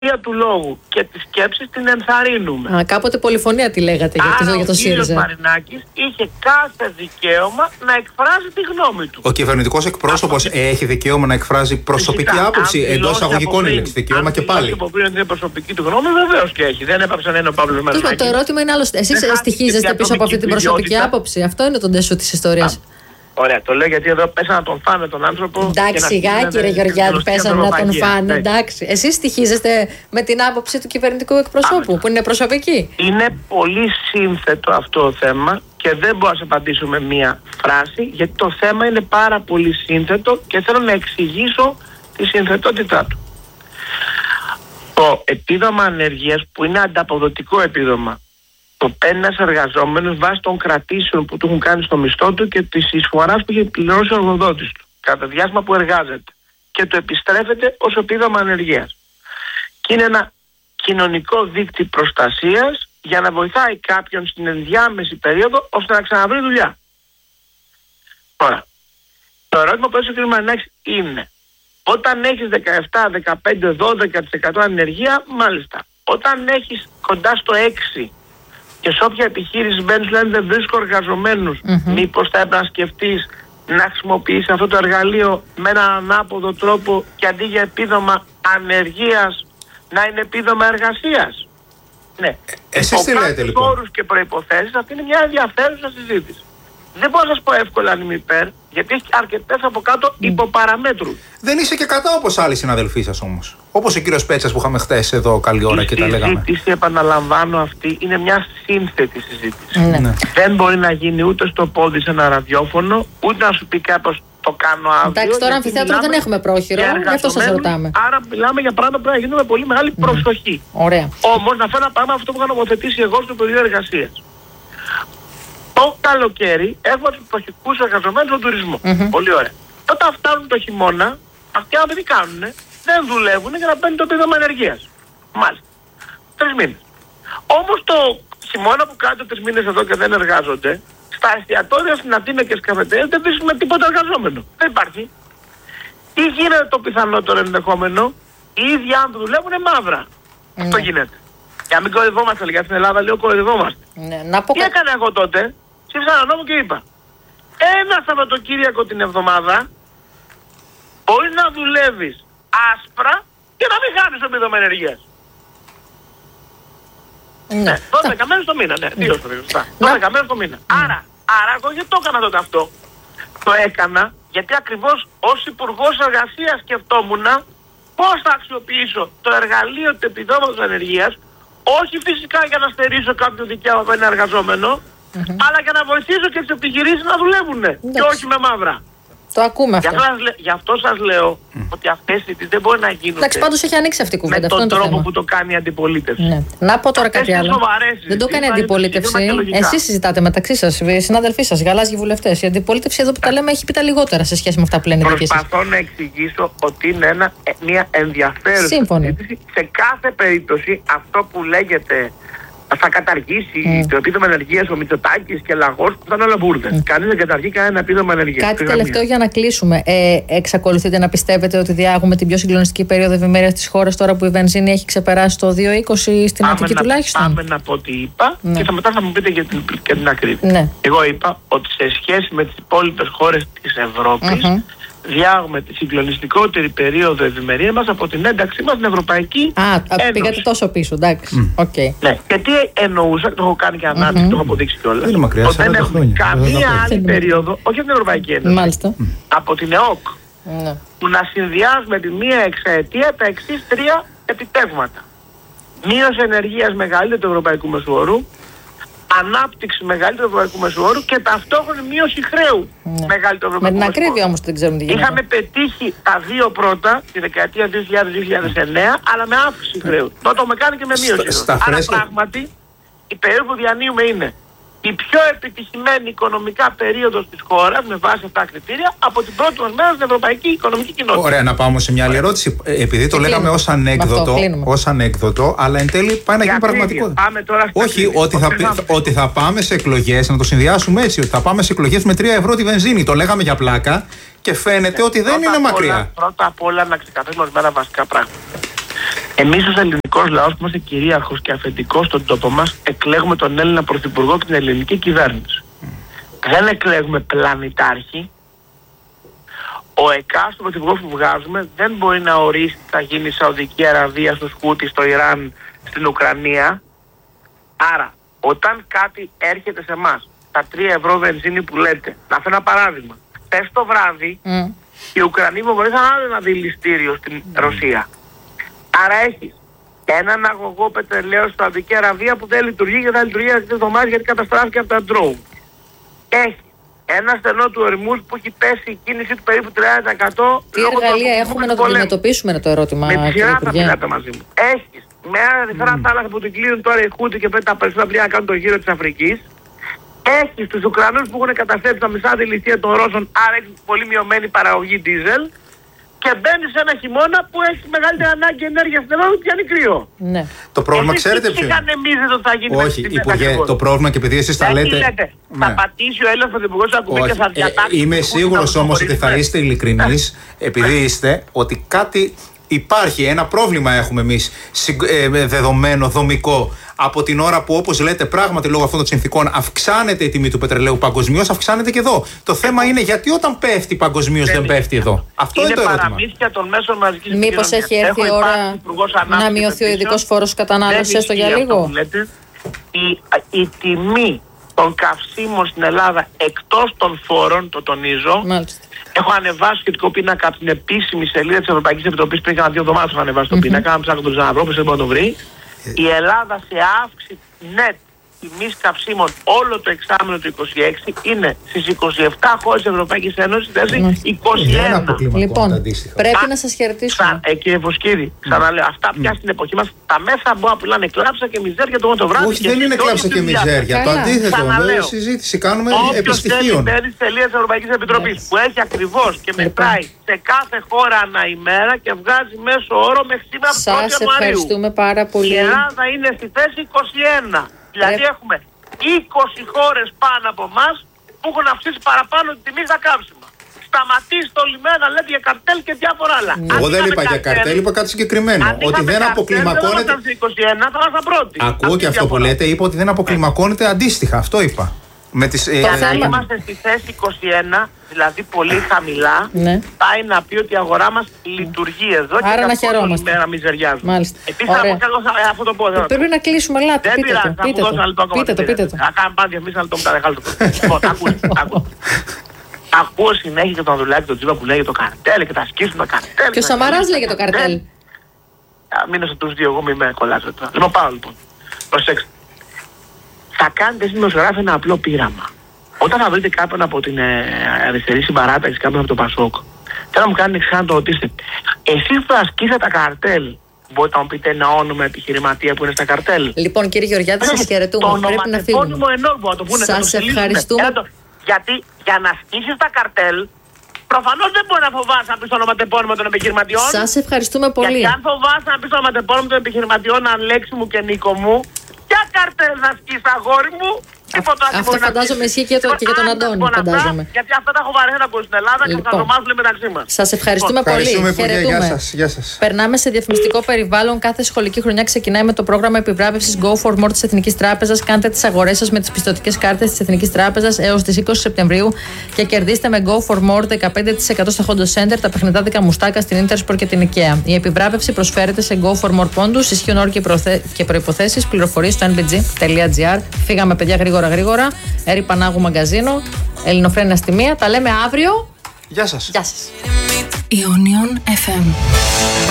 του λόγου και τη σκέψη την ενθαρρύνουμε. Κάποτε πολυφωνία τη λέγατε για το ΣΥΡΙΖΑ. Ο κύριος Μαρινάκης είχε κάθε δικαίωμα να εκφράζει τη γνώμη του. Ο κυβερνητικός εκπρόσωπος έχει δικαίωμα να εκφράζει προσωπική άποψη, εντός εισαγωγικών είναι δικαίωμα και πάλι. Από πριν είναι προσωπική του γνώμη, βεβαίως και έχει. Δεν έπαψε να είναι ο Παύλος Μαρινάκης. Το ερώτημα είναι άλλο. Εσείς στοιχίζεστε πίσω από αυτή την προσωπική άποψη? Αυτό είναι το ντεσού της ιστορίας. Ωραία, το λέω γιατί εδώ πέσανε να τον φάνε τον άνθρωπο. Εντάξει, σιγά κύριε Γεωργιάδη, πέσανε να τον φάνε. Εντάξει. Εσείς στοιχίζεστε με την άποψη του κυβερνητικού εκπροσώπου, που είναι προσωπική? Είναι πολύ σύνθετο αυτό το θέμα και δεν μπορώ να σε απαντήσω με μία φράση, γιατί το θέμα είναι πάρα πολύ σύνθετο και θέλω να εξηγήσω τη συνθετότητά του. Το επίδομα ανεργίας, που είναι ανταποδοτικό επίδομα, το παίρνει ένας εργαζόμενος βάσει των κρατήσεων που του έχουν κάνει στο μισθό του και της εισφοράς που έχει πληρώσει ο εργοδότης του κατά διάστημα που εργάζεται, και το επιστρέφεται ως επίδομα ανεργίας. Και είναι ένα κοινωνικό δίκτυο προστασίας για να βοηθάει κάποιον στην ενδιάμεση περίοδο ώστε να ξαναβρει δουλειά. Τώρα, το ερώτημα που έθεσε ο κ. Μαρινάκης είναι, όταν έχεις 17, 15, 12% ανεργία, μάλιστα. Όταν έχεις κοντά στο 6% και σε όποια επιχείρηση μπαίνεις λένε δεν βρίσκω εργαζομένους, μήπως θα έπρεπε να σκεφτείς να χρησιμοποιήσεις αυτό το εργαλείο με έναν ανάποδο τρόπο και αντί για επίδομα ανεργίας να είναι επίδομα εργασίας? Ναι. Εσείς τι λέτε λοιπόν? Όρους και προϋποθέσεις, αυτή είναι μια ενδιαφέρουσα συζήτηση. Δεν μπορώ να σας πω εύκολα αν είμαι υπέρ, γιατί έχει αρκετές από κάτω υποπαραμέτρους. Δεν είσαι και κατά όπως άλλοι συναδελφοί σας όμως. Όπως ο κύριος Πέτσας που είχαμε χτες εδώ καλή ώρα και τα λέγαμε. Η συζήτηση, επαναλαμβάνω, αυτή είναι μια σύνθετη συζήτηση. Ναι. Δεν μπορεί να γίνει ούτε στο πόδι σε ένα ραδιόφωνο, ούτε να σου πει κάποιος το κάνω αύριο. Εντάξει, τώρα αμφιθέατρο δεν έχουμε πρόχειρο, γι' αυτό σας ρωτάμε. Άρα μιλάμε για πράγματα που πρέπει να γίνουν με πολύ μεγάλη προσοχή. Ωραία. Όμως να φέρω ένα πράγμα αυτό που είχα νομοθετήσει εγώ στο πεδίο εργασίας. Το καλοκαίρι έχουμε τους πτωχικούς εργαζομένους στον τουρισμό. Πολύ ωραία. Όταν φτάνουν το χειμώνα, αυτοί άνθρωποι τι κάνουνε? Δεν δουλεύουν για να παίρνουν το επίδομα ανεργίας. Μάλιστα. 3 μήνες. Όμως το χειμώνα που κάνουν 3 μήνες εδώ και δεν εργάζονται, στα εστιατόρια στην Αθήνα και στις καφετέρειες δεν βρίσκουμε τίποτα εργαζόμενο. Δεν υπάρχει. Τι γίνεται το πιθανότερο ενδεχόμενο? Οι ίδιοι άνθρωποι δουλεύουν μαύρα. Αυτό γίνεται. Για να μην κοροϊδευόμαστε, γιατί στην Ελλάδα λίγο κοροϊδευόμαστε. Τι έκανα εγώ τότε? Ψήφισα ένα νόμο και είπα, ένα Σαββατοκύριακο την εβδομάδα μπορείς να δουλεύεις άσπρα και να μην χάνεις το επίδομα ενεργείας. Ναι, 12 μέρες το μήνα, ναι, 2 σωστά. 12 μέρες το μήνα. Άρα εγώ γιατί το έκανα τότε αυτό? Το έκανα γιατί ακριβώς ως Υπουργός Εργασίας σκεφτόμουν πώς θα αξιοποιήσω το εργαλείο του επιδόματος ενεργείας, όχι φυσικά για να στερήσω κάποιο δικαίωμα από ένα εργαζόμενο, αλλά για να βοηθήσω και τις επιχειρήσεις να δουλεύουν και όχι με μαύρα. Το ακούμε αυτό. Γι' αυτό σας λέω ότι αυτές οι συζητήσεις δεν μπορεί να γίνουν. Εντάξει, πάντως έχει ανοίξει αυτή η κουβέντα. Με τον τρόπο που το κάνει η αντιπολίτευση. Ναι. Να πω τώρα κάτι άλλο. Δεν το κάνει η αντιπολίτευση. Εσείς συζητάτε μεταξύ σας, οι συνάδελφοί σας, οι γαλάζιοι βουλευτές. Η αντιπολίτευση εδώ που τα λέμε έχει πει τα λιγότερα σε σχέση με αυτά που λένε οι δικοί σας. Προσπαθώ να εξηγήσω ότι είναι μια ενδιαφέρουσα συζήτηση. Σε κάθε περίπτωση αυτό που λέγεται θα καταργήσει το επίδομα ενεργείας ο Μητσοτάκης και Λαγός, που ήταν όλα μπούρδες. Κανείς δεν καταργεί κανένα επίδομα ενεργείας. Κάτι τελευταίο για να κλείσουμε. Εξακολουθείτε να πιστεύετε ότι διάγουμε την πιο συγκλονιστική περίοδο ευημερίας της χώρας τώρα που η βενζίνη έχει ξεπεράσει το 2,20 στην Αττική τουλάχιστον? Πάμε να πω τι είπα και μετά θα μου πείτε για την ακρίβεια. Ναι. Εγώ είπα ότι σε σχέση με τις υπόλοιπες χώρες της Ευρώπης διάγουμε τη συγκλονιστικότερη περίοδο ευημερία μας από την ένταξή μας στην Ευρωπαϊκή Ένωση. Πήγατε τόσο πίσω, εντάξει. Ναι. Και τι εννοούσα, το έχω κάνει και ανάπτυξη, το έχω αποδείξει κιόλας. Δεν είναι μακριά, ότι δεν έχουμε καμία άλλη περίοδο, όχι από την Ευρωπαϊκή Ένωση, μάλιστα, από την ΕΟΚ, που να συνδυάζουμε τη μία εξαετία τα εξής 3 επιτεύγματα. Μείωση ενεργείας μεγαλύτερη του ευρωπαϊκού μεσουόρου, ανάπτυξη μεγαλύτερου ευρωπαϊκού μεσουόρου και ταυτόχρονη μείωση χρέου μεγαλύτερου ευρωπαϊκού μεσουόρου. Με την ακρίβεια όμως δεν ξέρουμε τι γίνεται. Είχαμε πετύχει τα 2 πρώτα τη δεκαετία 2000-2009, αλλά με αύξηση χρέου. Τότε το με κάνει και με μείωση. Άρα πράγματι η περίοδο που διανύουμε είναι η πιο επιτυχημένη οικονομικά περίοδος της χώρας με βάση αυτά τα κριτήρια από την πρώτη μας μέρα στην Ευρωπαϊκή Οικονομική Κοινότητα. Ωραία, να πάμε σε μια άλλη ερώτηση. Επειδή το λέγαμε ως ανέκδοτο, αλλά εν τέλει πάει να γίνει πραγματικότητα. Όχι, ότι θα πάμε σε εκλογές, να το συνδυάσουμε έτσι, ότι θα πάμε σε εκλογές με 3 ευρώ τη βενζίνη. Το λέγαμε για πλάκα και φαίνεται ότι δεν είναι μακριά. Πρώτα απ' όλα να ξεκαθαρίσουμε ορισμένα βασικά πράγματα. Εμείς ως ελληνικός λαός που είμαστε κυρίαρχος και αφεντικός στον τόπο μας, εκλέγουμε τον Έλληνα Πρωθυπουργό και την ελληνική κυβέρνηση. Δεν εκλέγουμε πλανητάρχη. Ο εκάστοτε πρωθυπουργός που βγάζουμε δεν μπορεί να ορίσει τι θα γίνει η Σαουδική Αραβία, στο Χούτι, στο Ιράν, στην Ουκρανία. Άρα, όταν κάτι έρχεται σε εμάς, τα 3 ευρώ βενζίνη που λέτε, να φέρω ένα παράδειγμα. Χθες το βράδυ, οι Ουκρανοί βοήθησαν άλλο ένα δηληστήριο στην Ρωσία. Άρα έχεις έναν αγωγό πετρελαίου στην Σαουδική Αραβία που δεν λειτουργεί και θα λειτουργεί για 2 εβδομάδες γιατί καταστράφηκε από τα drone. Έχει ένα στενό του Ορμούζ που έχει πέσει η κίνηση του περίπου 30%. Τι εργαλεία έχουμε να το αντιμετωπίσουμε, είναι το ερώτημα. Με τη σειρά θα μιλάτε μαζί μου. Έχεις μια αριστερά θάλασσα που την κλείνουν τώρα οι Χούτι και πέτει τα περισσότερα πλοία να κάνουν το γύρο της Αφρικής. Έχεις τους Ουκρανούς που έχουν καταθέσει τα μισά δηληστήρια των Ρώσων, άρα έχει πολύ μειωμένη παραγωγή ντίζελ. Και μπαίνει σε ένα χειμώνα που έχει μεγαλύτερη ανάγκη ενέργεια στην Ελλάδα και πιάνει κρύο. Ναι. Το πρόβλημα ξέρετε ποιο είναι. Θα γίνει. Όχι, Υπουργέ, το πρόβλημα και επειδή εσείς τα λέτε. Θα πατήσει ο Έλληνας πρωθυπουργός στα κουμπί και θα διατάξει. Είμαι σίγουρος όμως ότι θα είστε ειλικρινείς, επειδή είστε, ότι κάτι υπάρχει. Ένα πρόβλημα έχουμε εμείς δεδομένο, δομικό. Από την ώρα που, όπως λέτε, πράγματι λόγω αυτών των συνθηκών αυξάνεται η τιμή του πετρελαίου παγκοσμίως, αυξάνεται και εδώ. Το θέμα είναι γιατί όταν πέφτει παγκοσμίως δεν πέφτει εδώ. Αυτό είναι το ερώτημα. Είναι παραμύθια των μέσων μαζικής επικοινωνίας. Μήπως έχει έρθει η ώρα να μειωθεί ο ειδικός φόρος κατανάλωσης έστω για λίγο? Η τιμή των καυσίμων στην Ελλάδα εκτός των φόρων, το τονίζω. Μάλιστα. Έχω ανεβάσει σχετικό πίνακα από την επίσημη σελίδα της Ευρωπαϊκής Επιτροπής πριν κάνα 2 εβδομάδες. Έχω ανεβάσει τον πίνακα, αν ψάχνω τον ξαναβρω, δεν μπορώ να το βρει. Η Ελλάδα σε αύξηση net τιμής καυσίμων όλο το εξάμηνο του 2026 είναι στις 27 χώρες της Ευρωπαϊκής Ένωσης, δηλαδή 21. Λοιπόν, πρέπει να σας χαιρετήσουμε. Κύριε Βοσκίδη, ξαναλέω, αυτά πια στην εποχή μας τα μέσα μπορεί να πουλάνε κλάψα και μιζέρια το βράδυ. Όχι, δεν είναι κλάψα και μιζέρια. Το αντίθετο, συζήτηση κάνουμε επί στοιχείων. Όποιος θέλει τη σελίδα της Ευρωπαϊκής Επιτροπής που έχει ακριβώς και μετράει σε κάθε χώρα ανά ημέρα και βγάζει μέσο όρο μέχρι σήμερα από τον Ιανουαρίου. Σας ευχαριστούμε πάρα πολύ. Η Ελλάδα είναι στη θέση 21. Δηλαδή έχουμε 20 χώρες πάνω από εμάς που έχουν αυξήσει παραπάνω τη τιμή στα καύσιμα. Σταματήσει το λιμένα, λέτε για καρτέλ και διάφορα άλλα. Εγώ δεν είπα για καρτέλ, είπα κάτι συγκεκριμένο. Ότι δεν αποκλιμακώνεται. Αν 21 θα ήμασταν πρώτοι. Ακούω και αυτό που λέτε, είπα ότι δεν αποκλιμακώνεται αντίστοιχα. Αυτό είπα. Είμαστε στη θέση 21, δηλαδή πολύ χαμηλά, πάει να πει ότι η αγορά μας λειτουργεί εδώ. Άρα να χαιρόμαστε. Να μιζεριάζουμε. Μάλιστα. Επίσης αυτό το πω. Πρέπει να κλείσουμε, ελάτε. Δεν πειράζει, θα μου δώσω ένα λεπτό ακόμα. Πείτε το. Θα κάνουμε πάντα διαφημίσεις, ένα λεπτό μετά δεν χάλω το. Λοιπόν, ακούω συνέχεια και τον Ανδρουλάκη τον Τζίπα που λέγει το καρτέλ και τα σκίσουν τα καρτέλ. Και ο Σαμαράς λέγει το καρτέλ. Μείνω τους δύο, εγώ μην με κολλάζω τώρα. Λοιπόν, πάω λοιπόν. Προσέξτε. Θα κάνετε εσείς δημοσιογράφοι ένα απλό πείραμα. Όταν θα βρείτε κάποιον από την αριστερή συμπαράταξη, κάποιον από το Πασόκ, θέλω να μου κάνετε εξάρτητα να το ρωτήσετε. Εσείς που ασκήσατε τα καρτέλ, μπορείτε να μου πείτε ένα όνομα επιχειρηματία που είναι στα καρτέλ? Λοιπόν, κύριε Γεωργιάδη, σας χαιρετούμε. Πρέπει να φύγουμε. Σας ευχαριστούμε. Γιατί για να ασκήσεις τα καρτέλ, προφανώς δεν μπορεί να φοβάσαι να πεις το ονοματεπώνυμο των επιχειρηματιών. Σας ευχαριστούμε πολύ. Γιατί αν φοβάσαι να πεις το ονοματεπώνυμο των επιχειρηματιών, αν λέξη μου και Νίκο μου, ποια καρτέλ να ασκείς, αγόρι μου? Αυτό φαντάζομαι ισχύει και για τον Αντώνη. Φαντάζομαι. Γιατί αυτά τα έχω βαρέα να πω στην Ελλάδα και θα το μάθουμε μεταξύ μας. Σας ευχαριστούμε πολύ. Χαιρετούμε. Γεια σας. Περνάμε σε διαφημιστικό περιβάλλον. Κάθε σχολική χρονιά ξεκινάει με το πρόγραμμα επιβράβευσης Go for More της Εθνικής Τράπεζας. Κάντε τις αγορές σας με τις πιστωτικές κάρτες της Εθνικής Τράπεζας έως τις 20 Σεπτεμβρίου και κερδίστε με Go for More 15% στα Hondo Center, τα παιχνιδάδικα μουστάκα στην Intersport και την IKEA. Η επιβράβευση προσφέρεται σε Go for More πόντους. Ισχύουν όροι και προϋποθέσεις. Πληροφορίες στο nbg.gr. Φύγαμε, παιδιά, γρήγορα. Έρη Πανάγου Μαγκαζίνο, Ελληνοφρένια στη μία. Τα λέμε αύριο. Γεια σας. Γεια σας. Ionion FM.